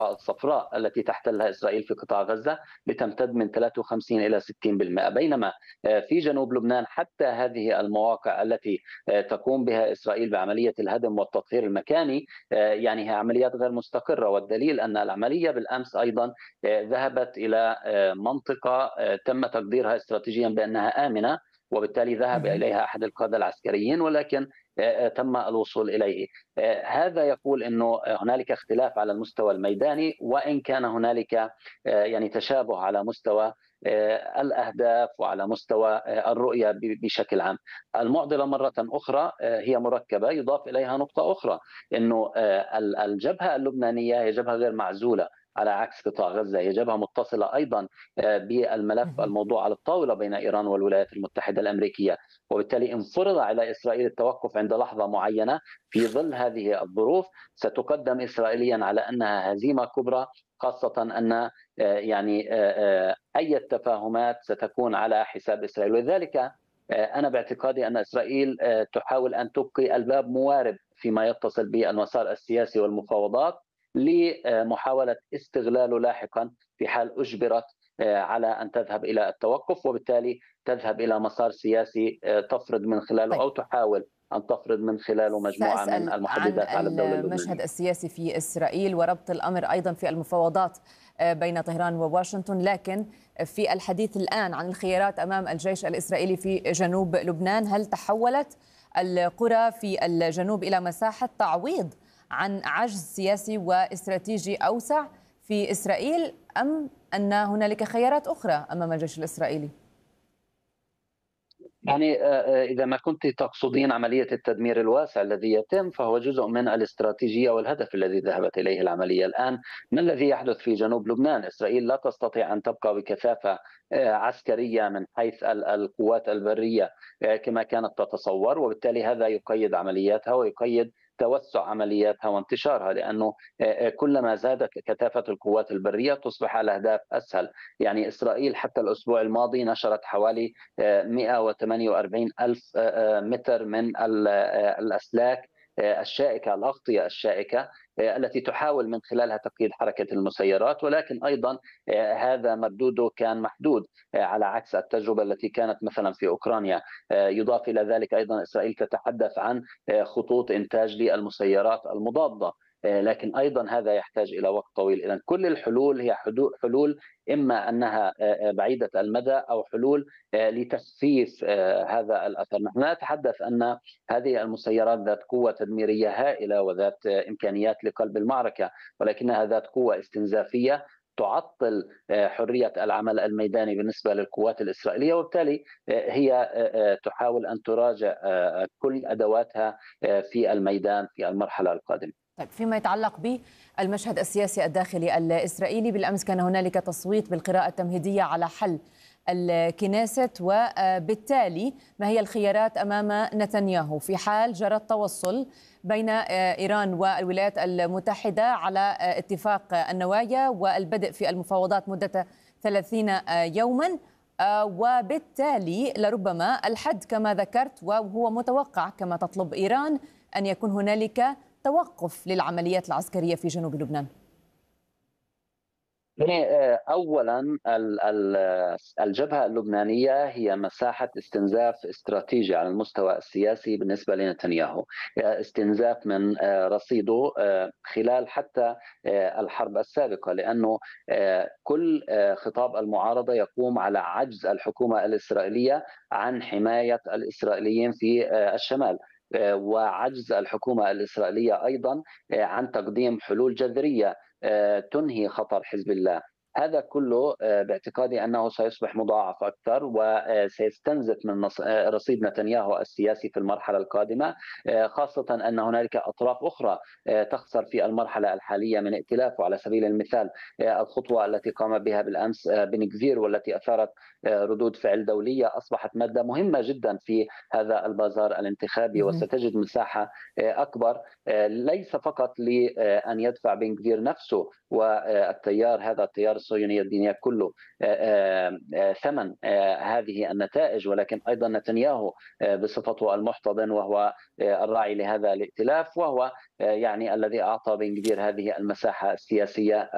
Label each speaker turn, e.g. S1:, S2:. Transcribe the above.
S1: الصفراء التي تحتلها إسرائيل في قطاع غزة بتمتد من 53 إلى 60%، بينما في جنوب لبنان حتى هذه المواقع التي تقوم بها إسرائيل بعملية الهدم والتطهير المكاني يعني هي عمليات غير مستقرة، والدليل أن العملية بالأمس أيضا ذهبت إلى منطقة تم تقديرها استراتيجيا بأنها آمنة، وبالتالي ذهب
S2: مهم.
S1: إليها أحد القادة العسكريين ولكن تم الوصول إليه. هذا يقول أنه هنالك اختلاف على المستوى الميداني، وإن كان هنالك يعني تشابه على مستوى الأهداف وعلى مستوى الرؤية بشكل عام. المعضلة مرة أخرى هي مركبة، يضاف إليها نقطة أخرى أنه الجبهة اللبنانية هي جبهة غير معزولة على عكس قطاع غزة، هي جبهة متصلة أيضا بالملف
S2: مهم.
S1: الموضوع على الطاولة بين إيران والولايات المتحدة الأمريكية، وبالتالي إن فرض على إسرائيل التوقف عند لحظة معينة في ظل هذه الظروف ستقدم إسرائيليا على أنها هزيمة كبرى، خاصة أن يعني أي تفاهمات ستكون على حساب إسرائيل. ولذلك أنا باعتقادي أن إسرائيل تحاول أن تبقي الباب موارب فيما يتصل بالمسار السياسي والمفاوضات لمحاولة استغلاله لاحقا في حال أجبرت على أن تذهب إلى التوقف، وبالتالي تذهب إلى مسار سياسي تفرض من خلاله
S2: طيب،
S1: أو تحاول أن تفرض من خلاله مجموعة من
S2: سأسأل عن
S1: المحددات على الدولة
S2: المشهد
S1: اللبنانية.
S2: السياسي في إسرائيل وربط الأمر أيضا في المفاوضات بين طهران وواشنطن، لكن في الحديث الآن عن الخيارات أمام الجيش الإسرائيلي في جنوب لبنان، هل تحولت القرى في الجنوب إلى مساحة تعويض عن عجز سياسي واستراتيجي أوسع في إسرائيل، أم أن هنالك خيارات أخرى أمام الجيش الإسرائيلي؟
S1: يعني إذا ما كنت تقصدين عملية التدمير الواسع الذي يتم فهو جزء من الاستراتيجية والهدف الذي ذهبت إليه العملية الآن. ما الذي يحدث في جنوب لبنان؟ إسرائيل لا تستطيع أن تبقى بكثافة عسكرية من حيث القوات البرية كما كانت تتصور، وبالتالي هذا يقيد عملياتها ويقيد توسع عملياتها وانتشارها، لأنه كلما زادت كثافة القوات البرية تصبح الأهداف أسهل. يعني إسرائيل حتى الأسبوع الماضي نشرت حوالي 148 ألف متر من الأسلاك الشائكة، الأغطية الشائكة التي تحاول من خلالها تقييد حركة المسيرات، ولكن أيضا هذا مردوده كان محدود على عكس التجربة التي كانت مثلا في أوكرانيا. يضاف إلى ذلك أيضا إسرائيل تتحدث عن خطوط إنتاج للمسيرات المضادة، لكن أيضا هذا يحتاج إلى وقت طويل. إذن كل الحلول هي حلول إما أنها بعيدة المدى أو حلول لتخفيف هذا الأثر. نحن لا نتحدث أن هذه المسيرات ذات قوة تدميرية هائلة وذات إمكانيات لقلب المعركة، ولكنها ذات قوة استنزافية تعطل حرية العمل الميداني بالنسبة للقوات الإسرائيلية، وبالتالي هي تحاول أن تراجع كل أدواتها في الميدان في المرحلة القادمة.
S2: طيب، فيما يتعلق بالمشهد السياسي الداخلي الإسرائيلي، بالأمس كان هنالك تصويت بالقراءة التمهيدية على حل الكنيست، وبالتالي ما هي الخيارات أمام نتنياهو في حال جرى التوصل بين إيران والولايات المتحدة على اتفاق النوايا والبدء في المفاوضات مدة 30 يوما، وبالتالي لربما الحد كما ذكرت، وهو متوقع كما تطلب إيران أن يكون هنالك توقف للعمليات العسكرية في جنوب لبنان؟
S1: يعني اولا الجبهه اللبنانيه هي مساحه استنزاف استراتيجي على المستوى السياسي بالنسبه لنتنياهو، استنزاف من رصيده خلال حتى الحرب السابقه، لانه كل خطاب المعارضه يقوم على عجز الحكومه الاسرائيليه عن حمايه الاسرائيليين في الشمال، وعجز الحكومه الاسرائيليه ايضا عن تقديم حلول جذريه تنهي خطر حزب الله. هذا كله باعتقادي أنه سيصبح مضاعف أكثر وسيستنزف من رصيد نتنياهو السياسي في المرحلة القادمة، خاصة أن هنالك أطراف أخرى تخسر في المرحلة الحالية من ائتلافه. على سبيل المثال الخطوة التي قام بها بالأمس بن غفير والتي أثارت ردود فعل دولية أصبحت مادة مهمة جدا في هذا البازار الانتخابي، وستجد مساحة أكبر ليس فقط لأن يدفع بن غفير نفسه والتيار هذا التيار الصهيوني الدينية كله ثمن هذه النتائج، ولكن أيضا نتنياهو بصفته المحتضن وهو الراعي لهذا الائتلاف، وهو يعني الذي أعطى بن غفير هذه المساحة السياسية